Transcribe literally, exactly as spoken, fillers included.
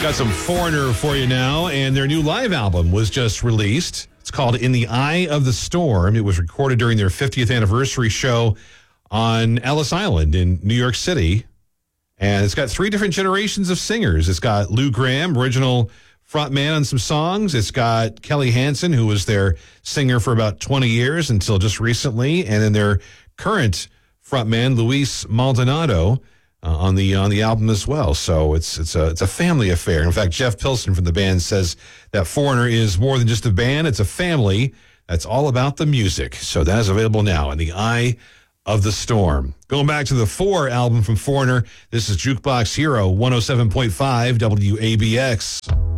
Got some Foreigner for you now, and their new live album was just released. It's called In the Eye of the Storm. It was recorded during their fiftieth anniversary show on Ellis Island in New York City. And it's got three different generations of singers. It's got Lou Gramm, original frontman on some songs. It's got Kelly Hansen, who was their singer for about twenty years until just recently. And then their current frontman, Luis Maldonado, Uh, on the on the album as well. So it's it's a it's a family affair. In fact, Jeff Pilson from the band says that Foreigner is more than just a band, it's a family that's all about the music. So that is available now, In the Eye of the Storm. Going back to the Four album from Foreigner, this is Jukebox Hero one oh seven point five W A B X.